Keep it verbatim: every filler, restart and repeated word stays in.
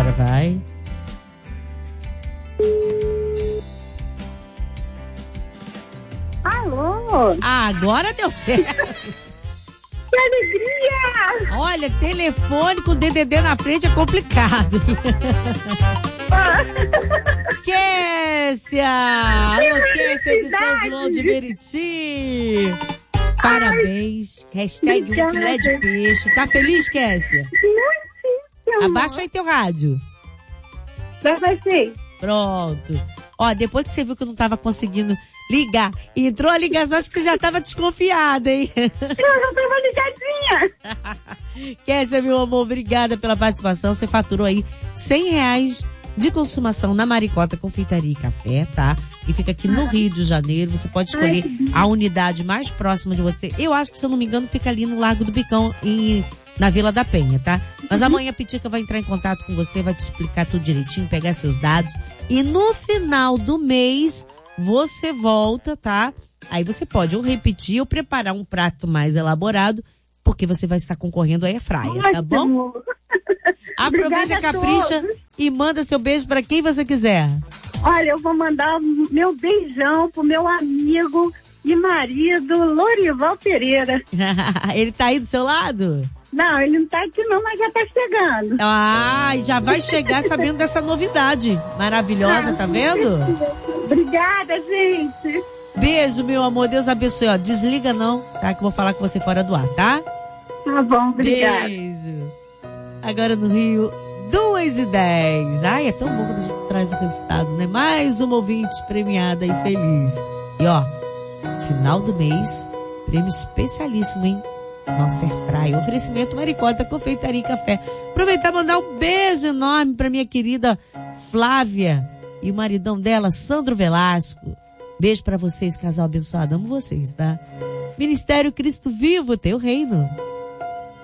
Agora vai. Alô? Ah, agora deu certo. Que alegria! Olha, telefone com D D D na frente é complicado. Kécia! Alô, Kécia de São João de Meriti. Parabéns. Hashtag um filé de peixe. Tá feliz, Kécia? Muitíssimo. Abaixa aí teu rádio. Abaixei. Pronto. Ó, depois que você viu que eu não tava conseguindo ligar, entrou a ligação, acho que você já tava desconfiada, hein? Eu já tava ligadinha. Kécia, meu amor, obrigada pela participação. Você faturou aí cem reais de consumação na Maricota Confeitaria e Café, tá? E fica aqui no Rio de Janeiro. Você pode escolher a unidade mais próxima de você. Eu acho que, se eu não me engano, fica ali no Largo do Bicão, em, na Vila da Penha, tá? Mas amanhã a Pitica vai entrar em contato com você, vai te explicar tudo direitinho, pegar seus dados. E no final do mês, você volta, tá? Aí você pode ou repetir ou preparar um prato mais elaborado, porque você vai estar concorrendo à airfryer, tá bom? Aproveita, capricha e manda seu beijo pra quem você quiser. Olha, eu vou mandar meu beijão pro meu amigo e marido, Lorival Pereira. Ele tá aí do seu lado? Não, ele não tá aqui não, mas já tá chegando. Ah, já vai chegar sabendo dessa novidade maravilhosa, tá vendo? Obrigada, gente. Beijo, meu amor, Deus abençoe. Ó, desliga não, tá? Que eu vou falar com você fora do ar, tá? Tá bom, obrigada. Beijo. Agora no Rio, duas e dez. Ai, é tão bom quando a gente traz o resultado, né? Mais uma ouvinte premiada e feliz. E ó, final do mês, prêmio especialíssimo, hein? Nossa Airfryer, oferecimento Maricota Confeitaria e Café. Aproveitar e mandar um beijo enorme pra minha querida Flávia e o maridão dela, Sandro Velasco. Beijo pra vocês, casal abençoado. Amo vocês, tá? Ministério Cristo Vivo, teu reino.